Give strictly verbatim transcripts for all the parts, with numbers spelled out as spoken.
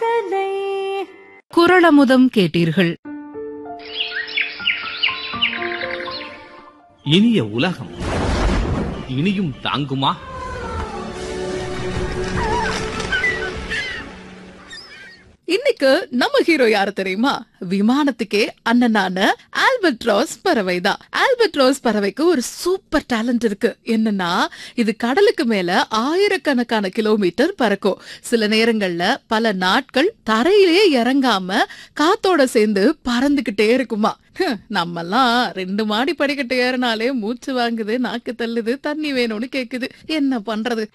கதை. குறளமுதம் கேட்டீர்கள். இனிய உலகம் இனியும் தாங்குமா? இன்னைக்கு நம்ம ஹீரோ யாரு தெரியுமா? விமானத்துக்கே அண்ணனான ஆல்பட்ராஸ் பறவைதான். ஆல்பட்ராஸ் பறவைக்கு ஒரு சூப்பர் டேலண்ட் இருக்கு. என்னன்னா, இது கடலுக்கு மேல ஆயிரக்கணக்கான கிலோமீட்டர் பறக்கும். சில நேரங்கள்ல பல நாட்கள் தரையிலேயே இறங்காம காத்தோட சேர்ந்து பறந்துகிட்டே இருக்குமா. நம்மெல்லாம் ரெண்டு மாடி படிக்கட்டு ஏறினாலே மூச்சு வாங்குது, நாக்கு தள்ளுது, தண்ணி வேணும்னு கேக்குது. என்ன பண்றது?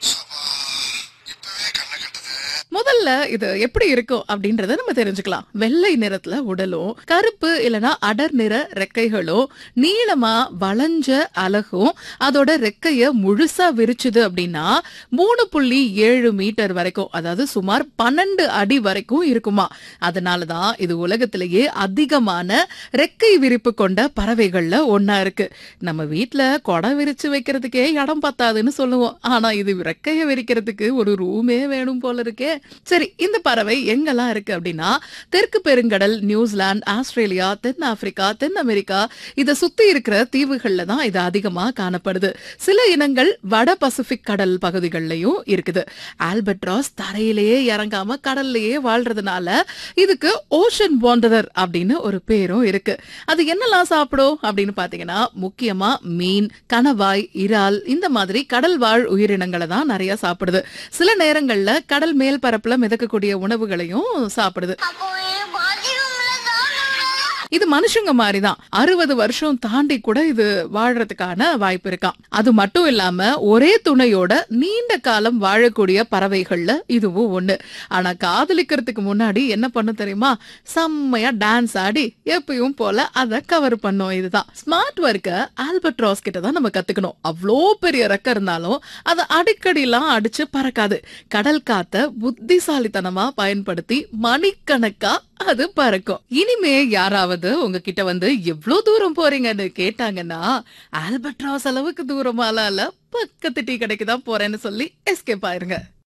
முதல்ல இது எப்படி இருக்கும் அப்படின்றத நம்ம தெரிஞ்சுக்கலாம். வெள்ளை நிறத்துல உடலும், கருப்பு இல்லனா அடர் நிற ரெக்கைகளும், நீளமா வளைஞ்ச அலகும், அதோட ரெக்கைய முழுசா விரிச்சுது அப்படின்னா மூணு புள்ளி ஏழு மீட்டர் வரைக்கும், அதாவது சுமார் பன்னெண்டு அடி வரைக்கும் இருக்குமா. அதனாலதான் இது உலகத்திலேயே அதிகமான ரெக்கை விரிப்பு கொண்ட பறவைகள்ல ஒன்னா இருக்கு. நம்ம வீட்டுல கொடை விரிச்சு வைக்கிறதுக்கே இடம் பத்தாதுன்னு சொல்லுவோம். ஆனா இது ரெக்கைய விரிக்கிறதுக்கு ஒரு ரூமே வேணும் போல இருக்கே. சரி, இந்த பறவை எங்கெல்லாம் இருக்கு அப்படின்னா, தெற்கு பெருங்கடல், நியூசிலாந்து, ஆஸ்திரேலியா, தென் ஆப்பிரிக்கா, தென் அமெரிக்கா, இத சுத்தி இருக்கிற தீவுகள்ல தான் இது அதிகமா காணப்படுது. சில இனங்கள் வட பசிபிக் கடல் பகுதிகளிலையும் இருக்குது. ஆல்பட்ராஸ் தரையிலேயே இறங்காம கடல்லையே வாழ்றதுனால இதுக்கு ஓஷன் வாண்டரர் அப்படின்னு ஒரு பேரும் இருக்கு. அது என்னெல்லாம் சாப்பிடும் அப்படின்னு பாத்தீங்கன்னா, முக்கியமா மீன், கணவாய், இறால், இந்த மாதிரி கடல் வாழ் உயிரினங்களை தான் நிறைய சாப்பிடுது. சில நேரங்கள்ல கடல் மேல் பரப்புல மிதக்கக்கூடிய உணவுகளையும் சாப்பிடுது. இது மனுஷங்க மாதிரிதான் அறுபது வருஷம் தாண்டி கூட இது வாழ்றதுக்கான வாய்ப்பு இருக்காம். அது மட்டும் இல்லாம ஒரே துணையோட நீண்ட காலம் வாழக்கூடிய பறவைகள்ல இதுவும் ஒண்ணு. ஆனா காதலிக்கிறதுக்கு முன்னாடி என்ன பண்ணும் தெரியுமா? செம்மையா டான்ஸ் ஆடி எப்பயும் போல அதை கவர் பண்ணும். இதுதான் ஸ்மார்ட் ஒர்க்க ஆல்பட்ராஸ் கிட்ட தான் நம்ம கத்துக்கணும். அவ்வளோ பெரிய ரெக்க இருந்தாலும் அதை அடிக்கடி எல்லாம் அடிச்சு பறக்காது. கடல் காத்த புத்திசாலித்தனமா பயன்படுத்தி மணிக்கணக்கா அது பறக்கும். இனிமே யாராவது உங்ககிட்ட வந்து எவ்வளவு தூரம் போறீங்கன்னு கேட்டாங்கன்னா, ஆல்பட்ராஸ் அளவுக்கு தூரமால பக்கத்து டீ கடைக்கு தான் போறேன்னு சொல்லி எஸ்கேப் ஆயிருங்க.